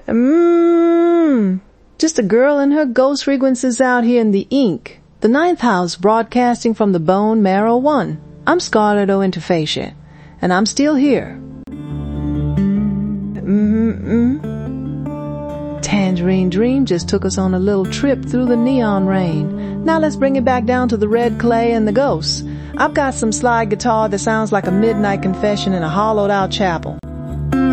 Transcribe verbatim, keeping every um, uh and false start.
Mmm. Just a girl and her ghost frequencies out here in the ink. The ninth house broadcasting from the bone marrow one. I'm Scarlett O'Interfacia, and I'm still here. Mm-mm. Tangerine Dream just took us on a little trip through the neon rain. Now let's bring it back down to the red clay and the ghosts. I've got some slide guitar that sounds like a midnight confession in a hollowed out chapel.